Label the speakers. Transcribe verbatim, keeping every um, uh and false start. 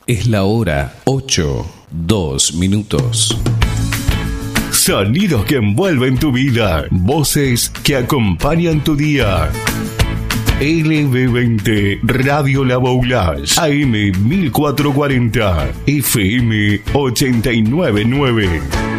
Speaker 1: Es la hora ocho, dos minutos.
Speaker 2: Sonidos que envuelven tu vida. Voces que acompañan tu día. L B veinte Radio La Boulage, A M mil cuatrocientos cuarenta, F M ochenta y nueve punto nueve.